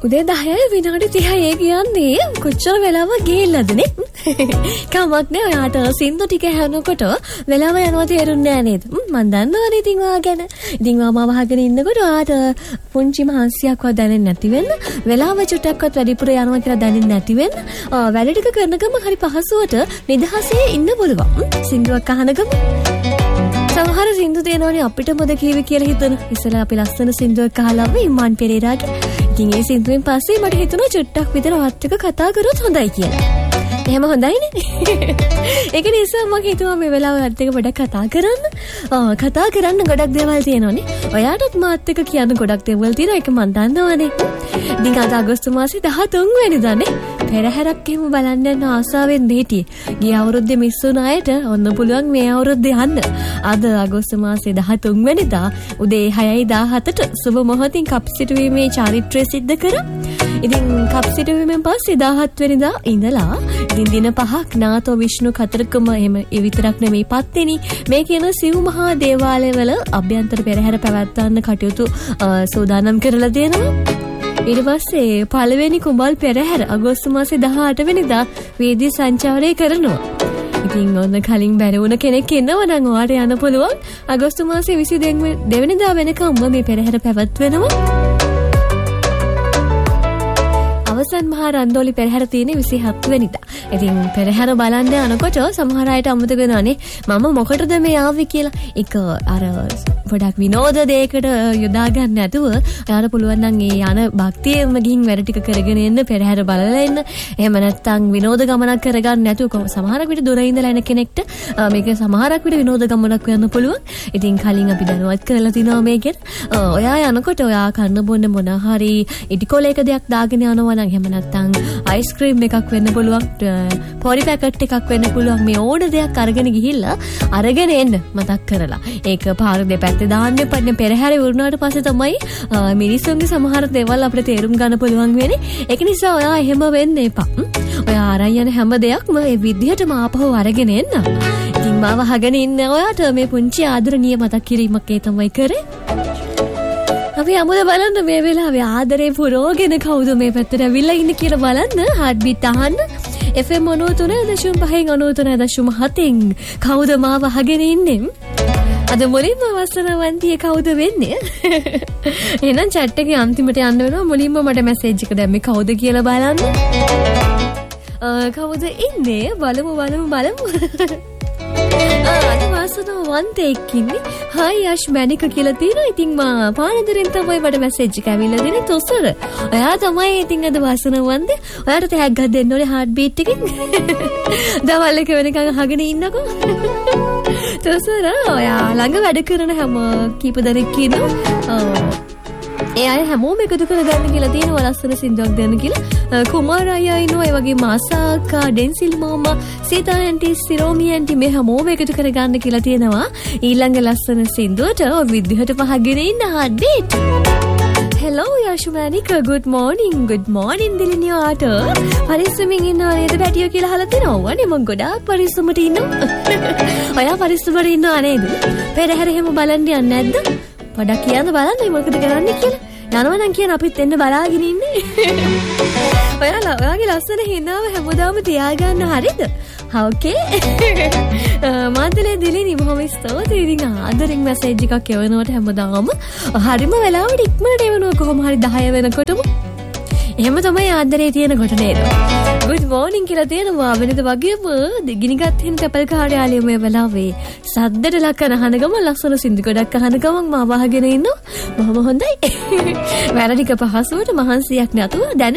උදේ 10යි විනාඩි 30යි කියන්නේ කොච්චර වෙලාවක් ගිහිල්ලාද නේ? කමක් නෑ ඔයාට සින්දු ටික හැනකොට වෙලාව යනවා තේරුන්නේ නෑ නේද? මම දන්නවනේ ඉතින් ඔයා ගැන. ඉතින් ඔයා වහගෙන ඉන්නකොට ඔයාට පුංචි මහන්සියක්වත් දැනෙන්නේ නැති වෙන්න, වෙලාව චුට්ටක්වත් වැඩිපුර යනවා කියලා දැනෙන්නේ නැති වෙන්න, වැඩ ටික කරන ගම හරි පහසුවට නිදහසේ ඉන්න පුළුවන්. සින්දුවක් අහන ගම සමහර සින්දු දෙනවනේ අපිට මොද කීවේ කියලා හිතන. ඉස්සෙල්ලා අපි ලස්සන සින්දුවක් අහලා ඉම්මාන් පෙරේරාගේ. ඉතින් ඒ සින්දුවෙන් පස්සේ මට හිතුණා චුට්ටක් විතර වත් එක කතා කරොත් හොඳයි කියලා. එහෙම හොඳයිනේ. ඒක නිසා මම හිතුවා මේ වෙලාවට එක පොඩක් කතා කරන්න. කතා කරන්න ගොඩක් දේවල් තියෙනවනේ. ඔයාටත් මාත් එක්ක කියන්න ගොඩක් දේවල් තියෙනවා. ඒක මම දන්නවනේ. ඉතින් අද අගෝස්තු මාසේ 13 වෙනිදානේ. පෙරහැරක් එහෙම බලන්න යන ආසාවෙන් හිටියේ. ගිය අවුරුද්දේ මිස් වුණ අයට ඔන්න පුළුවන් මේ අවුරුද්දේ යන්න. අද අගෝස්තු මාසේ 13 වෙනිදා උදේ 6:17ට සුබ මොහොතින් කප් සිටුවීමේ චාරිත්‍රය සිද්ධ කරා. ඉතින් කප් සිටුවීමෙන් පස්සේ 17 වෙනිදා ඉඳලා ඉතින් දින 5ක් නාතෝ විෂ්ණු කතරකම එහෙම ඒ විතරක් නෙමෙයි 7 වෙනි මේ කියන සිව් මහා දේවාලයවල අභ්‍යන්තර පෙරහැර පැවැත්වන්න කටයුතු සූදානම් කරලා දෙනවා. ඊට පස්සේ පළවෙනි කුඹල් පෙරහැර අගෝස්තු මාසේ 18 වෙනිදා වීදි සංචාරය කරනවා. ඉතින් ඔන්න කලින් බැරි වුණ කෙනෙක් ඉන්නවා නම් ඔයාට යන්න පුළුවන්. අගෝස්තු මාසේ 22 වෙනිදා වෙනකම් මේ පෙරහැර පැවැත්වෙනවා. අවසන් මහා රන්දෝලි පෙරහැර තියෙන්නේ 27 වෙනිදා. ඉතින් පෙරහැර බලන්න යනකොට සමහර අයට අමතක වෙනවානේ මම මොකටද මේ ආවේ කියලා. ඒක අර පොඩක් විනෝද දෙයකට යොදා ගන්න නැතුව ඔයාලා පුළුවන් නම් ඒ යන භක්තියෙම ගිහින් වැඩ ටික කරගෙන එන්න පෙරහැර බලලා එන්න. එහෙම නැත්නම් විනෝද ගමනක් කරගන්න නැතුව සමහරක් විට දුර ඉඳලා එන කෙනෙක්ට මේක සමහරක් විට විනෝද ගමනක් වෙන්න පුළුවන්. ඉතින් කලින් අපි දැනුවත් කරලා තිනවා මේකෙන්. ඔයා යනකොට ඔයා කන්න බොන්න මොන හරි ඉටිකොලේක දෙයක් දාගෙන යනවා නම් එහෙම නැත්නම් අයිස්ක්‍රීම් එකක් වෙන්න පුළුවන්, පොරි පැකට් එකක් වෙන්න පුළුවන්. මේ ඕන දෙයක් අරගෙන ගිහිල්ලා අරගෙන එන්න මතක් කරලා. ඒක පාර දෙපැත්තේ දාන්න එපා. පෙරහැර වුණාට පස්සේ තමයි මිනිස්සුන්ගේ සමහර දේවල් අපිට තේරුම් ගන්න පුළුවන් වෙන්නේ. ඒක නිසා ඔයා එහෙම වෙන්න එපා. ඔයා අරන් යන හැම දෙයක්ම ඒ විදිහටම ආපහු අරගෙන එන්න. ඉතින් මාව අහගෙන ඉන්න ඔයාට මේ පුංචි ආදරණීය මතක් කිරීමක් ඒ තමයි කරේ. අපි අමුද බලන්න මේ වෙලාවේ ආදරේ පුරෝගෙන කවුද මේ පැත්තට ඇවිල්ලා ඉන්නේ කියලා බලන්න. හાર્ට් බීට් අහන්න. FM 93.5 93.7 කවුද මාව අහගෙන ඉන්නේ? අද මුලින්ම වසනවන්තිය කවුද වෙන්නේ? එහෙනම් chat එකේ අන්තිමට යන්න වෙනවා. මුලින්ම මට මැසේජ් එක දැම්මේ කවුද කියලා බලන්න. කවුද ඉන්නේ? බලමු. අද වසනවන්තයෙක් ඉන්නේ. හයි යෂ් මැනික කියලා තියෙනවා. ඉතින් මා පානදරෙන් තමයි මට මැසේජ් එක ඇවිල්ලා දෙන්නේ. තොසර. ඔයා තමයි ඉතින් අද වසනවන්තේ. ඔයාට ටැග් එකක් දෙන්න ඕනේ හાર્ට් බීට් එකෙන්. දවල් එක වෙනකන් අහගෙන ඉන්නකෝ. තොසර ඔයා ළඟ වැඩ කරන හැම කීප දෙනෙක් ඉන්නවා. ඒ අය හැමෝම එකතු කරගන්න කියලා තියෙනවා ලස්සන සින්දුවක් දෙන්න කියලා. කුමාර අයියා ඉන්නවා, ඒ වගේ මාසාකා, ඩෙන්සිල් මාමා, සීතා ඇන්ටි, සිරෝමි ඇන්ටි මේ හැමෝම එකතු කරගන්න කියලා තියෙනවා. ඊළඟ ලස්සන සින්දුවට ඔය විදිහට පහගෙන ඉන්න heart beat. Hello යෂුමැනික, good morning දිලිනියාට. පරිස්සමින් ඉන්නවා නේද පැටියෝ කියලා අහලා තිනවා. නේ මම ගොඩාක් පරිස්සමට ඉන්නවා. ඔයා පරිස්සමට ඉන්නවා නේද? පෙරහැර හැම බලන්න යන්නේ නැද්ද? පොඩක් කියන්න බලන්න මොකද කරන්නේ කියලා. යනවා නම් කියන අපිත් එන්න බලාගෙන ඉන්නේ. ඔයාගේ ලස්සන හිනාව හැමදාම තියාගන්න හරිද? ඕකේ. මාතලේ දිලිනි බොහොම ස්තුතියි. ඉතින් ආදරෙන් මැසේජ් එකක් එවනකොට හැමදාම හරිම වෙලාවට ඉක්මනට එවනවා කොහොම හරි 10 වෙනකොටම. එහෙම තමයි ආදරේ තියෙනකොට නේද? good morning කියලා තියෙනවා. වෙනද වගේම ගිනිගත් හින් කැපල් කාර්යාලයේ මේ වෙලාවේ සද්දට ලක්කන අහන ගම ලස්සන සින්දු ගොඩක් අහන ගමන් මාව අහගෙන ඉන්නවා. බොහොම හොඳයි. වැඩ ටික පහසුවට මහන්සියක් නැතුව දැන